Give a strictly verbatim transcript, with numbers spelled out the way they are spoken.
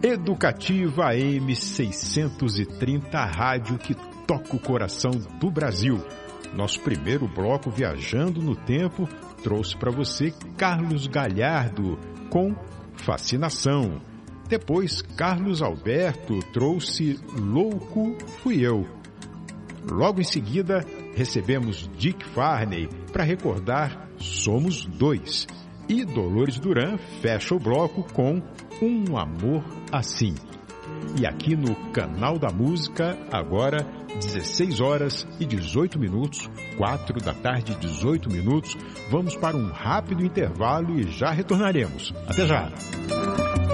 Educativa A M seiscentos e trinta, a rádio que toca o coração do Brasil. Nosso primeiro bloco, Viajando no Tempo, trouxe para você Carlos Galhardo com Fascinação. Depois, Carlos Alberto trouxe Louco Fui Eu. Logo em seguida, recebemos Dick Farney para recordar Somos Dois. E Dolores Duran fecha o bloco com Um Amor Assim. E aqui no Canal da Música, agora dezesseis horas e dezoito minutos, quatro da tarde e dezoito minutos, vamos para um rápido intervalo e já retornaremos. Até já!